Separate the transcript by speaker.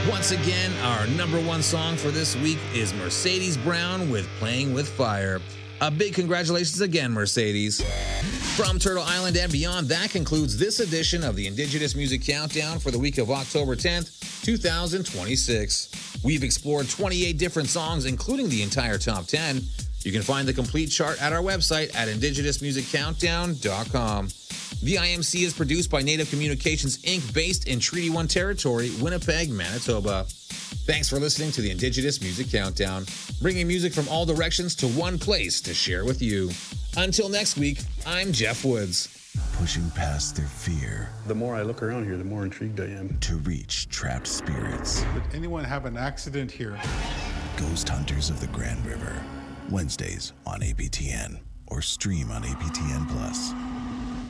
Speaker 1: Once again, our number one song for this week is Mercedes Brown with Playing with Fire. A big congratulations again, Mercedes. From Turtle Island and beyond, that concludes this edition of the Indigenous Music Countdown for the week of October 10th, 2026. We've explored 28 different songs, including the entire top 10. You can find the complete chart at our website at indigenousmusiccountdown.com. The IMC is produced by Native Communications, Inc., based in Treaty 1 territory, Winnipeg, Manitoba. Thanks for listening to the Indigenous Music Countdown, bringing music from all directions to one place to share with you. Until next week, I'm Jeff Woods.
Speaker 2: Pushing past their fear.
Speaker 3: The more I look around here, the more intrigued I am.
Speaker 2: To reach trapped spirits.
Speaker 4: Did anyone have an accident here?
Speaker 2: Ghost Hunters of the Grand River. Wednesdays on APTN or stream on APTN Plus.